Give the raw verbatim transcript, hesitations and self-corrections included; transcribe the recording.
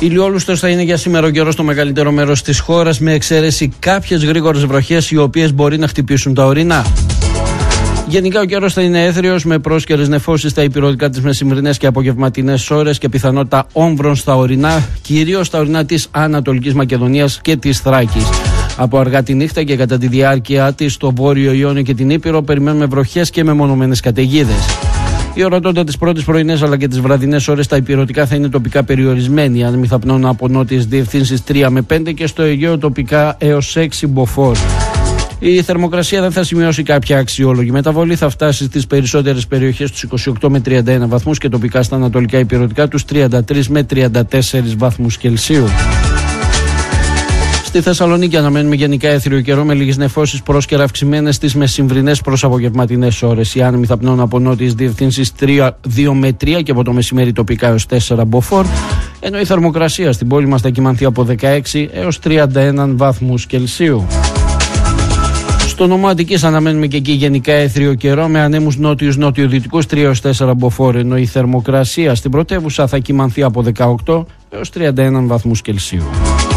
Ηλιόλουστος θα είναι για σήμερα ο καιρός στο μεγαλύτερο μέρος της χώρας, με εξαίρεση κάποιες γρήγορες βροχές οι οποίες μπορεί να χτυπήσουν τα ορεινά. Γενικά ο καιρός θα είναι έθριος με πρόσκαιρες νεφώσεις στα ηπειρωτικά τις μεσημβρινές και απογευματινές ώρες και πιθανότητα όμβρων στα ορεινά, κυρίως στα ορεινά της Ανατολικής Μακεδονίας και της Θράκης. Από αργά τη νύχτα και κατά τη διάρκεια της στο Βόρειο Ιόνιο και την Ήπειρο περιμένουμε βροχές και μεμονωμένες καταιγίδες. Η ορατότητα τις πρώτες πρωινές αλλά και τις βραδινές ώρες στα ηπειρωτικά θα είναι τοπικά περιορισμένη. Οι άνεμοι θα πνέουν από νότιες διευθύνσεις τρία με πέντε και στο Αιγαίο τοπικά έως έξι μποφόρ. Η θερμοκρασία δεν θα σημειώσει κάποια αξιόλογη μεταβολή, θα φτάσει στις περισσότερες περιοχές τους είκοσι οκτώ με τριάντα ένα βαθμούς και τοπικά στα ανατολικά ηπειρωτικά τους τριάντα τρεις με τριάντα τέσσερις βαθμούς Κελσίου. Στη Θεσσαλονίκη αναμένουμε γενικά έθριο καιρό με λίγες νεφώσεις πρόσκαιρα αυξημένες στις μεσημβρινές προς απογευματινές ώρες. Οι άνεμοι θα πνέουν από νότιες διευθύνσεις δύο με τρία και από το μεσημέρι τοπικά έως τέσσερα μποφόρ, ενώ η θερμοκρασία στην πόλη μας θα κυμανθεί από δεκαέξι έως τριάντα ένα βαθμούς Κελσίου. Στο νομό Αττικής αναμένουμε και εκεί γενικά έθριο καιρό με ανέμους νότιους νότιο-δυτικούς τρία έως τέσσερα μποφόρ, ενώ η θερμοκρασία στην πρωτεύουσα θα κυμανθεί από δεκαοκτώ έως τριάντα ένα βαθμούς Κελσίου.